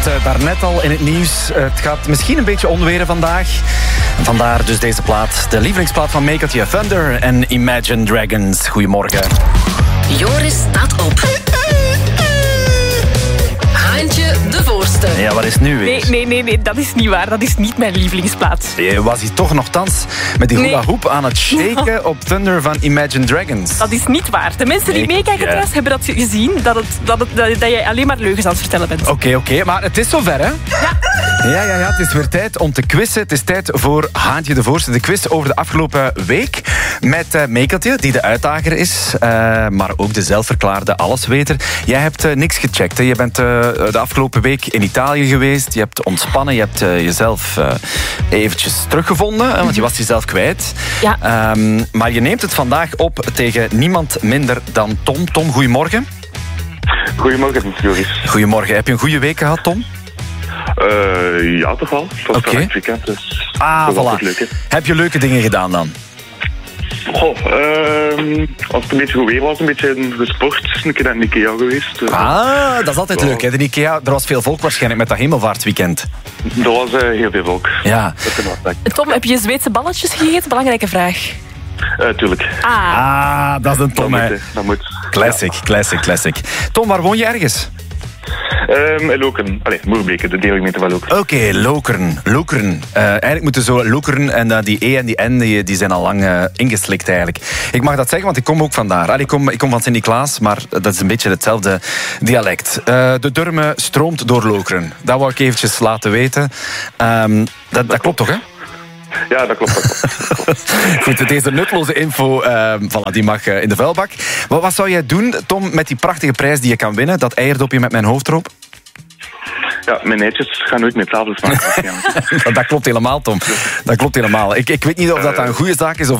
het daarnet al in het nieuws. Het gaat misschien een beetje onweren vandaag. Vandaar dus deze plaat. De lievelingsplaat van Make It Your Thunder en Imagine Dragons. Goedemorgen. Joris staat op. Haantje de Voorste. Ja, wat is het nu weer? Nee, dat is niet waar. Dat is niet mijn lievelingsplaat. Was hij toch nogthans met die hula hoop aan het shaken op Thunder van Imagine Dragons? Dat is niet waar. De mensen die meekijken trouwens hebben dat gezien, dat jij alleen maar leugens aan het vertellen bent. Oké, maar het is zover, hè? Ja, het is weer tijd om te quizzen. Het is tijd voor Haantje de Voorste. De quiz over de afgelopen week met Mekeltje, die de uitdager is, maar ook de zelfverklaarde allesweter. Jij hebt niks gecheckt, hè? Je bent de afgelopen week in Italië geweest. Je hebt ontspannen, je hebt jezelf eventjes teruggevonden, want je was jezelf kwijt. Ja. Maar je neemt het vandaag op tegen niemand minder dan Tom. Tom, goedemorgen. Goedemorgen, Joris. Goedemorgen. Heb je een goede week gehad, Tom? Ja, toch wel. Het was Oké. het weekend, dus... Voilà. Leuk, hè? Heb je leuke dingen gedaan dan? Goh, als het een beetje goed weer was, een beetje gesport. Een keer naar Ikea geweest. Dat is altijd leuk, hè? De Ikea, er was veel volk waarschijnlijk met dat hemelvaartsweekend. Er was heel veel volk. Ja. Dat kan wel zeggen. Tom, heb je Zweedse balletjes gegeten? Belangrijke vraag. Tuurlijk. Dat is een Tom, hè. Dat moet. Classic. Tom, waar woon je ergens? In Lokeren. Allee, Moerbeke, de deelgemeente van Lokeren. Oké, Lokeren. Eigenlijk moeten zo Lokeren en die E en die N, die zijn al lang ingeslikt eigenlijk. Ik mag dat zeggen, want ik kom ook vandaar. Ik kom van Sint-Niklaas, maar dat is een beetje hetzelfde dialect. De Durme stroomt door Lokeren. Dat wou ik eventjes laten weten. Dat klopt toch, hè? Ja, dat klopt. Goed, deze nutteloze info die mag in de vuilbak. Wat zou jij doen, Tom, met die prachtige prijs die je kan winnen? Dat eierdopje met mijn hoofd erop? Ja, mijn eitjes gaan nooit meer tafel smaken. Dat klopt helemaal, Tom. Dat klopt helemaal. Ik weet niet of dat een goede zaak is of